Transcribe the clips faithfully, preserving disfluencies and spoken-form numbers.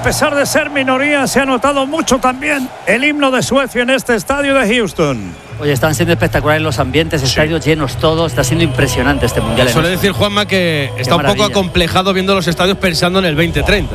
pesar de ser minoría, se ha notado mucho también el himno de Suecia en este estadio de Houston. Oye, están siendo espectaculares los ambientes, sí. Estadios llenos todos, está siendo impresionante este mundial. Suele decir Juanma que está un poco acomplejado viendo los estadios pensando en el veinte treinta.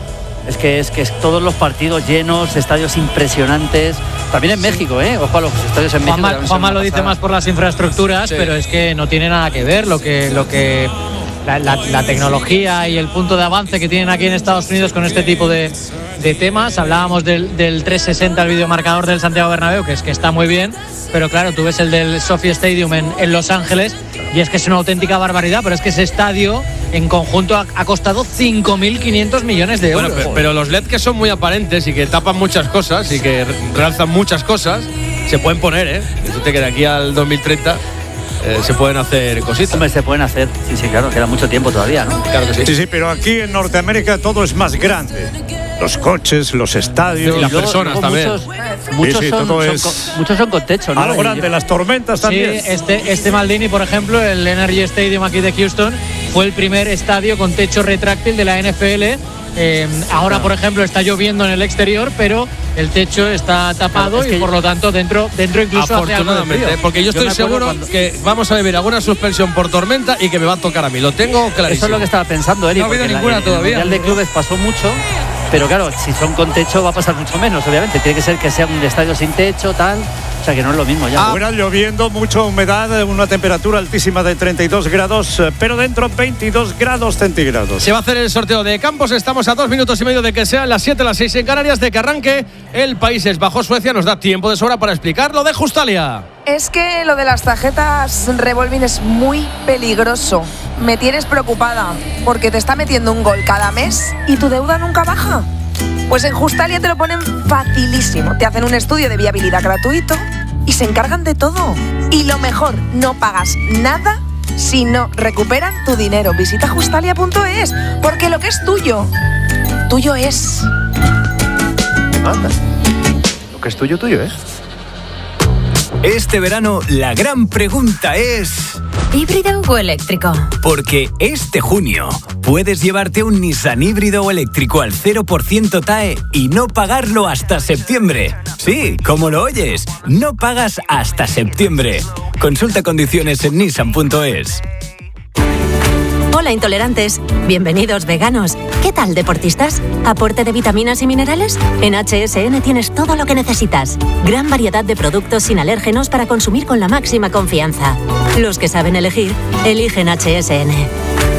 Es que es que es todos los partidos llenos, estadios impresionantes. También en sí. México, ¿eh? Ojo a los estadios en México. Juanma, Juanma lo dice más por las infraestructuras, sí. Pero es que no tiene nada que ver lo que lo que la, la, la tecnología y el punto de avance que tienen aquí en Estados Unidos con este tipo de, de temas. Hablábamos del, del trescientos sesenta, el videomarcador del Santiago Bernabéu, que es que está muy bien, pero claro, tú ves el del SoFi Stadium en, en Los Ángeles y es que es una auténtica barbaridad, pero es que ese estadio en conjunto ha, ha costado cinco mil quinientos millones de euros. Bueno, pero, pero los L E D que son muy aparentes y que tapan muchas cosas y que realzan muchas cosas, se pueden poner, ¿eh? Fíjate que de aquí al dos mil treinta eh, se pueden hacer cositas. Hombre, se pueden hacer, sí, sí, claro, queda mucho tiempo todavía, ¿no? Claro que sí. Sí, sí, pero aquí en Norteamérica todo es más grande. Los coches, los estadios y las luego, personas luego también. Muchos, muchos, sí, sí, son, son, es con, muchos son con techo, ¿no? A lo grande, las tormentas también. Sí, este, este Maldini, por ejemplo, el Energy Stadium aquí de Houston, fue el primer estadio con techo retráctil de la N F L. Eh, ahora, por ejemplo, está lloviendo en el exterior, pero el techo está tapado, claro, y por lo tanto dentro dentro incluso afortunadamente, hace algo porque yo estoy yo seguro cuando... que vamos a vivir alguna suspensión por tormenta y que me va a tocar a mí. Lo tengo clarísimo. Eso es lo que estaba pensando, Eli. No ha habido ninguna en, todavía. En el Mundial de Clubes pasó mucho. Pero claro, si son con techo va a pasar mucho menos, obviamente. Tiene que ser que sea un estadio sin techo, tal. O sea que no es lo mismo ya. Afuera lloviendo, mucha humedad, una temperatura altísima de treinta y dos grados, pero dentro veintidós grados centígrados. Se va a hacer el sorteo de campos. Estamos a dos minutos y medio de que sean las siete, las seis en Canarias, de que arranque el Países Bajos-Suecia. Nos da tiempo de sobra para explicar lo de Justalia. Es que lo de las tarjetas revolving es muy peligroso. Me tienes preocupada porque te está metiendo un gol cada mes y tu deuda nunca baja. Pues en Justalia te lo ponen facilísimo. Te hacen un estudio de viabilidad gratuito y se encargan de todo. Y lo mejor, no pagas nada si no recuperan tu dinero. Visita justalia punto es, porque lo que es tuyo, tuyo es. Anda. Lo que es tuyo, tuyo es. Este verano la gran pregunta es... ¿híbrido o eléctrico? Porque este junio puedes llevarte un Nissan híbrido o eléctrico al cero por ciento T A E y no pagarlo hasta septiembre. Sí, como lo oyes, no pagas hasta septiembre. Consulta condiciones en nissan punto es. Hola intolerantes, bienvenidos veganos. ¿Qué tal deportistas? ¿Aporte de vitaminas y minerales? En H S N tienes todo lo que necesitas. Gran variedad de productos sin alérgenos para consumir con la máxima confianza. Los que saben elegir, eligen H S N.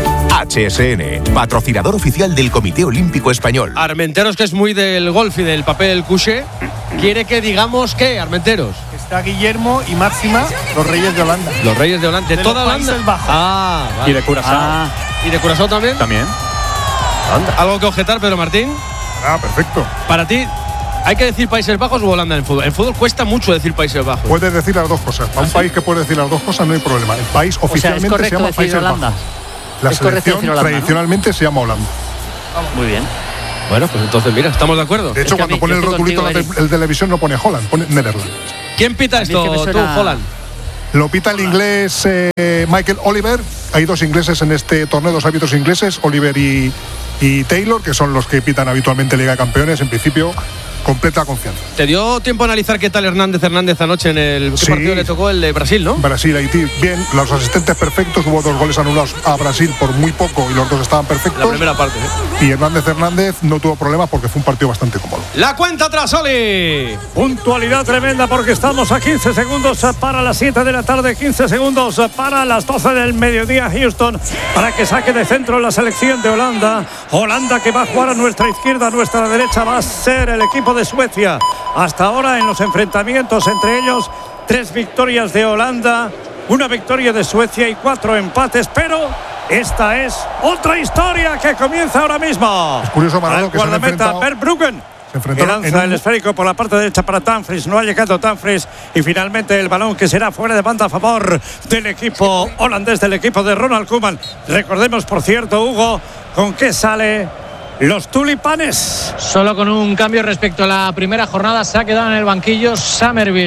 H S N, patrocinador oficial del Comité Olímpico Español. Armenteros, que es muy del golf y del papel couché, quiere que digamos que, Armenteros. Está Guillermo y Máxima, los Reyes de Holanda. Los Reyes de Holanda, de, de toda Holanda. Ah, vale. Y de Curazao. Ah. ¿Y de Curazao también? También. Anda. ¿Algo que objetar, Pedro Martín? Ah, perfecto. Para ti, ¿hay que decir Países Bajos o Holanda en el fútbol? En fútbol cuesta mucho decir Países Bajos. Puedes decir las dos cosas. Para un país que puede decir las dos cosas no hay problema. El país oficialmente o sea, se llama Países Holanda. Bajos. La es selección Holanda, tradicionalmente, ¿no?, se llama Holanda. Muy bien. Bueno, pues entonces mira, estamos de acuerdo. De hecho, es que cuando mí, pone el rotulito contigo, en la televisión no pone Holland, pone Netherlands. ¿Quién pita esto, es que suena... tú, Holland? Lo pita el inglés eh, Michael Oliver. Hay dos ingleses en este torneo, dos árbitros ingleses, Oliver y, y Taylor, que son los que pitan habitualmente Liga de Campeones. En principio, completa confianza. ¿Te dio tiempo a analizar qué tal Hernández Hernández anoche en el ¿qué sí. partido le tocó? El de Brasil, ¿no? Brasil, Haití, bien, los asistentes perfectos, hubo dos goles anulados a Brasil por muy poco y los dos estaban perfectos. La primera parte, ¿eh? Y Hernández Hernández no tuvo problemas porque fue un partido bastante cómodo. La cuenta atrás, Oli. Puntualidad tremenda porque estamos a quince segundos para las siete de la tarde, quince segundos para las doce del mediodía, Houston, para que saque de centro la selección de Holanda. Holanda que va a jugar a nuestra izquierda, a nuestra derecha va a ser el equipo de Suecia. Hasta ahora en los enfrentamientos entre ellos, tres victorias de Holanda, una victoria de Suecia y cuatro empates, pero esta es otra historia que comienza ahora mismo. Es curioso, Manolo, que se han enfrentado... Verbruggen, que lanza el esférico por la parte derecha para Dumfries, no ha llegado Dumfries y finalmente el balón que será fuera de banda a favor del equipo holandés, del equipo de Ronald Koeman. Recordemos, por cierto, Hugo, con qué sale los tulipanes. Solo con un cambio respecto a la primera jornada, se ha quedado en el banquillo Summerville.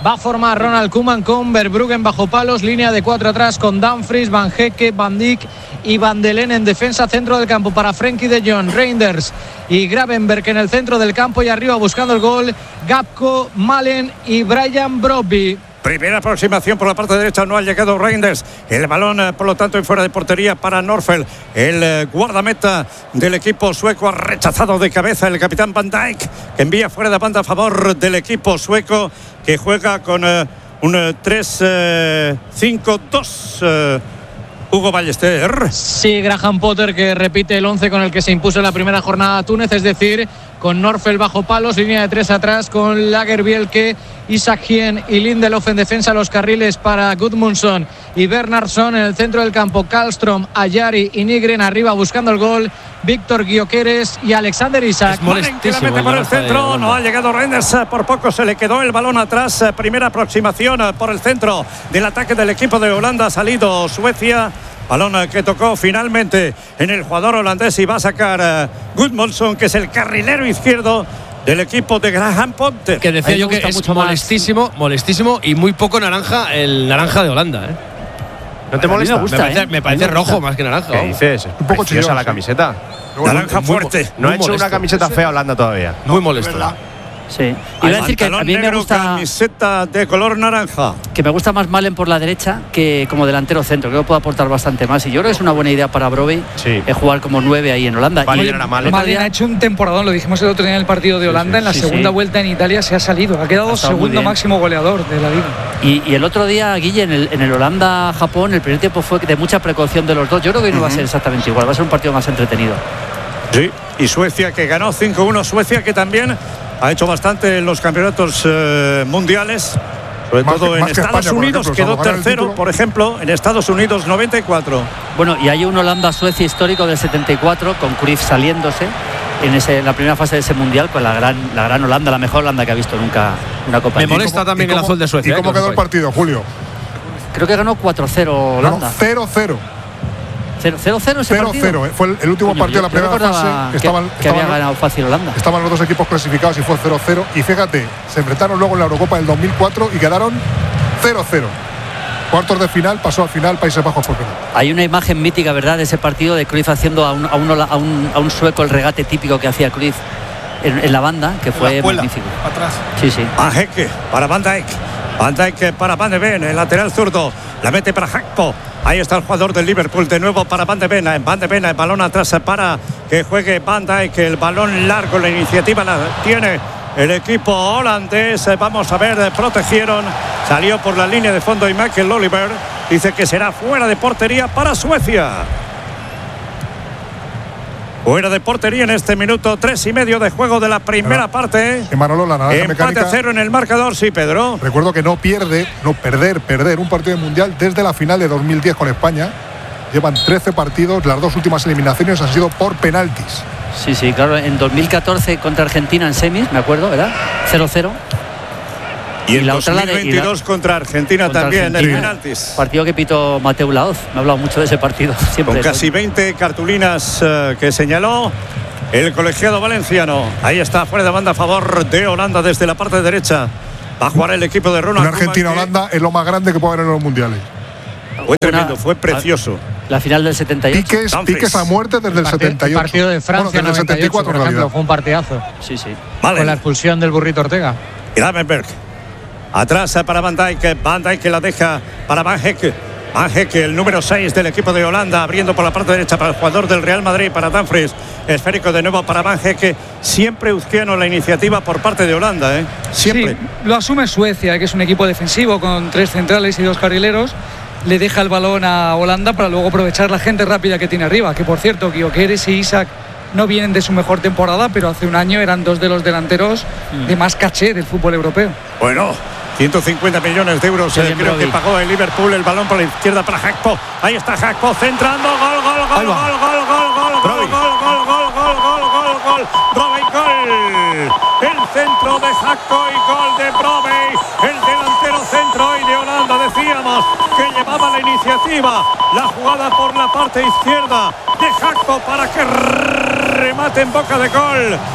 Va a formar Ronald Koeman con Verbruggen bajo palos, línea de cuatro atrás con Dumfries, Van Hecke, Van Dijk y Van de Len en defensa, centro del campo para Frenkie de Jong, Reinders y Gravenberg en el centro del campo y arriba buscando el gol Gakpo, Malen y Brian Brobby. Primera aproximación por la parte derecha, no ha llegado Reinders. El balón, por lo tanto, en fuera de portería para Norfeld. El eh, guardameta del equipo sueco ha rechazado de cabeza el capitán Van Dijk, que envía fuera de banda a favor del equipo sueco, que juega con eh, un eh, tres cinco dos. Eh, Hugo Ballester. Sí, Graham Potter, que repite el once con el que se impuso en la primera jornada a Túnez, es decir, con Norfeld bajo palos, línea de tres atrás con Lagerbielke, Isaac Hien y Lindelof en defensa, los carriles para Gudmundsson y Bernhardsson en el centro del campo, Karlström, Ayari y Nygren arriba buscando el gol, Víctor Gyökeres y Alexander Isak. Malen, que la mete por el centro, no ha llegado Reinders, por poco se le quedó el balón atrás. Primera aproximación por el centro del ataque del equipo de Holanda, ha salido Suecia. Balón que tocó finalmente en el jugador holandés y va a sacar uh, Gudmundsson, que es el carrilero izquierdo del equipo de Graham Potter. Que decía yo que es mucho molestísimo, más. molestísimo y muy poco naranja el naranja de Holanda, ¿eh? ¿No te molesta? Me gusta, me parece, ¿eh? me parece rojo gusta. Más que naranja. ¿Qué dices? Un poco chillosa la camiseta. Naranja fuerte. No ha hecho molesto. Una camiseta fea Holanda todavía. Muy molesto. Sí. Iba a decir que a mí me gusta camiseta de color naranja. Que me gusta más Malen por la derecha que como delantero centro. Creo que puede aportar bastante más. Y yo creo que es una buena idea para Brobbey sí. eh, jugar como nueve ahí en Holanda. Vale, y Malen. Malen ha hecho un temporadón, lo dijimos el otro día en el partido de Holanda. Sí, sí. En la sí, segunda sí. vuelta en Italia se ha salido. Ha quedado ha segundo máximo goleador de la liga. Y, y el otro día, Guille, en el, en el Holanda-Japón, el primer tiempo fue de mucha precaución de los dos. Yo creo que no uh-huh. va a ser exactamente igual. Va a ser un partido más entretenido. Sí, y Suecia que ganó cinco uno. Suecia que también ha hecho bastante en los campeonatos eh, mundiales, sobre más todo que, en Estados España, Unidos, ejemplo, quedó tercero, por ejemplo, en Estados Unidos noventa y cuatro. Bueno, y hay un Holanda-Suecia histórico del setenta y cuatro, con Cruyff saliéndose en, ese, en la primera fase de ese mundial, con la gran, la gran Holanda, la mejor Holanda que ha visto nunca una Copa. Me molesta cómo, también el azul de Suecia. ¿Y cómo eh, quedó el partido, Julio? Creo que ganó cuatro cero Holanda. cero cero. cero cero ese cero cero, fue el, el último Coño, partido de la primera fase. Que, estaban, que estaban, había ganado fácil Holanda. Estaban los dos equipos clasificados y fue cero cero. Y fíjate, se enfrentaron luego en la Eurocopa del dos mil cuatro y quedaron cero cero. Cuartos de final, pasó al final Países Bajos por penal. Hay una imagen mítica, ¿verdad?, de ese partido de Cruyff haciendo a un, a un, a un, a un sueco el regate típico que hacía Cruyff en, en la banda, que fue magnífico. Atrás. Sí, sí. Van Hecke para Van Dijk. Van Dijk para Van de Ven, el lateral zurdo. La mete para Gakpo. Ahí está el jugador del Liverpool, de nuevo para Van de Ven. Van de Ven, el balón atrás para que juegue Van Dijk. El balón largo, la iniciativa la tiene el equipo holandés. Vamos a ver, protegieron. Salió por la línea de fondo y Michael Oliver dice que será fuera de portería para Suecia. Fuera de portería en este minuto, tres y medio de juego de la primera parte. En Manolo, la naranja empate mecánica, a cero en el marcador, sí, Pedro. Recuerdo que no pierde, no perder, perder un partido mundial desde la final de dos mil diez con España. Llevan trece partidos, las dos últimas eliminaciones han sido por penaltis. Sí, sí, claro, en dos mil catorce contra Argentina en semis, me acuerdo, ¿verdad? cero cero. Y, y en dos mil veintidós la, contra Argentina contra también Argentina, en penaltis. Partido que pitó Mateu Laoz. Me ha hablado mucho de ese partido. Siempre. Con casi veinte cartulinas uh, que señaló el colegiado valenciano. Ahí está, fuera de banda a favor de Holanda desde la parte derecha. Va a jugar el equipo de Ronald. Una Argentina-Holanda es lo más grande que puede haber en los mundiales. Fue tremendo, fue precioso. La final del setenta y ocho. Piques, piques a muerte desde el, el setenta y ocho. El partido de Francia bueno, desde el setenta y cuatro, por ejemplo, fue un partidazo. Sí, sí. Vale. Con la expulsión del Burrito Ortega. Y Gravenberg. Atrás para Van Dijk, Van Dijk que la deja para Van Hecke. Van Hecke, el número seis del equipo de Holanda, abriendo por la parte derecha para el jugador del Real Madrid, para Dumfries. Esférico de nuevo para Van Hecke. Siempre uzquiano la iniciativa por parte de Holanda, ¿eh? Siempre. Sí, lo asume Suecia, que es un equipo defensivo con tres centrales y dos carrileros. Le deja el balón a Holanda para luego aprovechar la gente rápida que tiene arriba. Que por cierto, Gyökeres y Isak no vienen de su mejor temporada, pero hace un año eran dos de los delanteros mm. de más caché del fútbol europeo. Bueno, ciento cincuenta millones de euros eh, creo que pagó el Liverpool. El balón por la izquierda para Gakpo. Ahí está Gakpo centrando. Gol, gol, gol, gol, gol, gol, gol, gol, gol, gol, gol, gol, gol, gol, gol. Brobbey, gol. El centro de Gakpo y gol de Brobbey. El delantero centro hoy de Holanda. Decíamos que llevaba la iniciativa. La jugada por la parte izquierda de Gakpo para que remate en boca de gol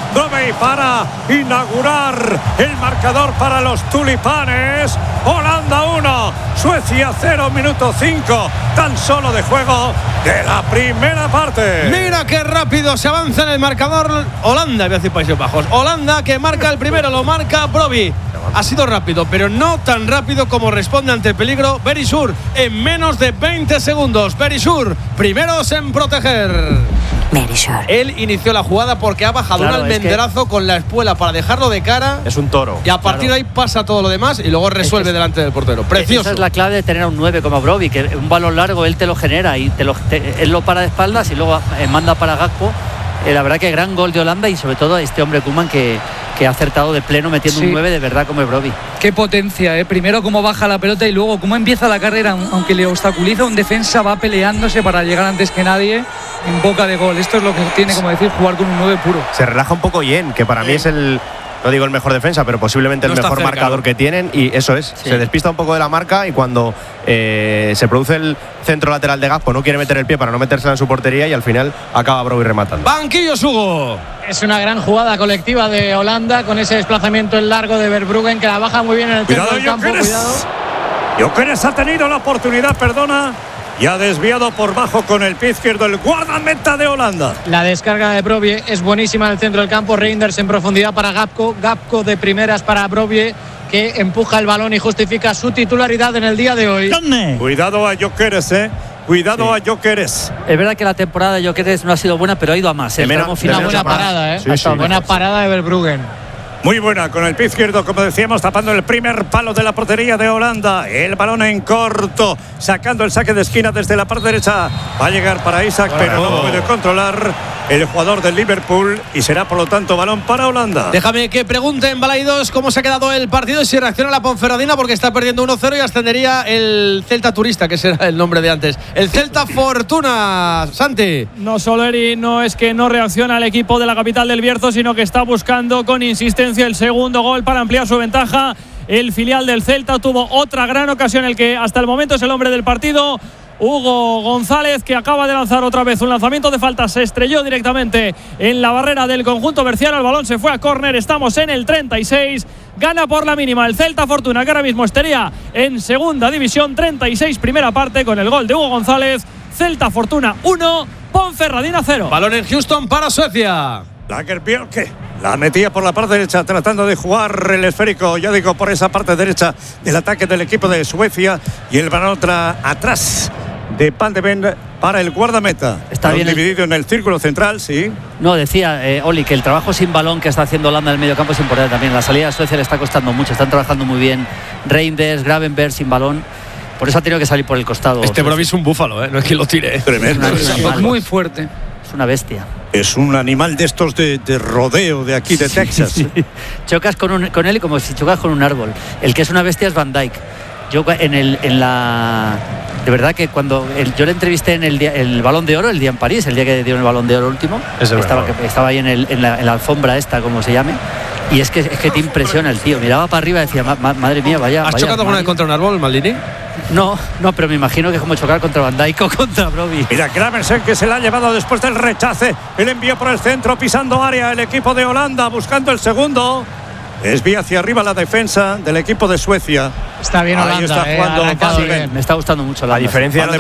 Brobbey para inaugurar el marcador para los tulipanes. Holanda uno, Suecia cero, minuto cinco tan solo de juego de la primera parte. Mira qué rápido se avanza en el marcador Holanda, voy a decir Países Bajos. Holanda que marca el primero, lo marca Brobbey. Ha sido rápido, pero no tan rápido como responde ante el peligro Berisur en menos de veinte segundos. Berisur, primeros en proteger. Berisur. Él inició la jugada porque ha bajado Claro, un almenderazo que... con la espuela para dejarlo de cara. Es un toro. Y a partir Claro. de ahí pasa todo lo demás y luego resuelve es que delante del portero. Precioso. Esa es la clave de tener a un nueve como Brobbey, que un balón largo él te lo genera y te lo, te, él lo para de espaldas y luego eh, manda para Gakpo. Eh, la verdad que gran gol de Holanda y sobre todo a este hombre Koeman que, que ha acertado de pleno metiendo Sí. un nueve de verdad como es Brobbey. Qué potencia, ¿eh? Primero cómo baja la pelota y luego cómo empieza la carrera, aunque le obstaculiza un defensa, va peleándose para llegar antes que nadie en boca de gol. Esto es lo que tiene, como decir, jugar con un nueve puro. Se relaja un poco Yen, que para mí es el, no digo el mejor defensa, pero posiblemente No el está mejor cerca, marcador ¿no? que tienen, y eso es, Sí. se despista un poco de la marca y cuando eh, se produce el centro lateral de Gakpo no quiere meter el pie para no metérsela en su portería y al final acaba Brobbey rematando. Banquillo Hugo. Es una gran jugada colectiva de Holanda con ese desplazamiento en largo de Verbruggen que la baja muy bien en el centro Cuidado, del campo. Gyökeres. Cuidado. Gyökeres ha tenido la oportunidad, perdona, y ha desviado por bajo con el pie izquierdo el guardameta de Holanda. La descarga de Brobbey es buenísima en el centro del campo. Reinders en profundidad para Gakpo. Gakpo de primeras para Brobbey, que empuja el balón y justifica su titularidad en el día de hoy. Cuidado a Gyökeres, eh. Cuidado Sí. a Gyökeres. Es verdad que la temporada de Gyökeres no ha sido buena, pero ha ido a más. El De menos- tramo de final Una menos buena a más. parada, ¿eh? Sí, sí. Buena parada de Verbruggen. Muy buena con el pie izquierdo, como decíamos, tapando el primer palo de la portería de Holanda. El balón en corto, sacando el saque de esquina desde la parte derecha. Va a llegar para Isaac, Bueno. pero no puede controlar el jugador del Liverpool y será por lo tanto balón para Holanda. Déjame que pregunte en Balaidos cómo se ha quedado el partido y si reacciona la Ponferradina porque está perdiendo uno cero y ascendería el Celta Turista, que será el nombre de antes. El Celta Fortuna, Santi. No, Soleri no es que no reacciona el equipo de la capital del Bierzo, sino que está buscando con insistencia el segundo gol para ampliar su ventaja. El filial del Celta tuvo otra gran ocasión, el que hasta el momento es el hombre del partido, Hugo González, que acaba de lanzar otra vez un lanzamiento de falta, se estrelló directamente en la barrera del conjunto berciano, el balón se fue a córner, estamos en el treinta y seis, gana por la mínima el Celta Fortuna, que ahora mismo estaría en segunda división. Treinta y seis primera parte con el gol de Hugo González. Celta Fortuna uno, Ponferradina cero. Balón en Houston para Suecia. Lagerbielke la metía por la parte derecha, tratando de jugar el esférico, ya digo, por esa parte derecha del ataque del equipo de Suecia, y el balón otra atrás de Van de Ven para el guardameta. Está Balón bien el- dividido en el círculo central, sí. No, decía eh, Oli que el trabajo sin balón que está haciendo Holanda en el medio campo es importante también. La salida de Suecia le está costando mucho, están trabajando muy bien Reinders, Gravenberg sin balón. Por eso ha tenido que salir por el costado. Este Brobbey es un búfalo, ¿eh? No es que lo tire. Tremendo. Es un animal. Muy fuerte. Es una bestia. Es un animal de estos de, de rodeo de aquí de Texas. Sí. Chocas con, un, con él y como si chocas con un árbol. El que es una bestia es Van Dijk. Yo en, el, en la... De verdad que cuando el, yo le entrevisté en el, día, el Balón de Oro, el día en París, el día que dieron el Balón de Oro último, Es estaba, verdad. que estaba ahí en, el, en, la, en la alfombra esta, como se llame, y es que, es que te impresiona el tío. Miraba para arriba y decía, "Ma- ma- madre mía, vaya... ¿Has vaya chocado alguna vez armario". contra un árbol, Maldini? No, no, pero me imagino que es como chocar contra Van Dijk o contra Brobbey. Mira, Gravenberg, que se la ha llevado después del rechace. El envío por el centro, pisando área el equipo de Holanda, buscando el segundo. Desvía hacia arriba la defensa del equipo de Suecia. Está bien Ahí Holanda, está eh, jugando ha arrancado Van de Ven. bien. Me está gustando mucho la A diferencia Van de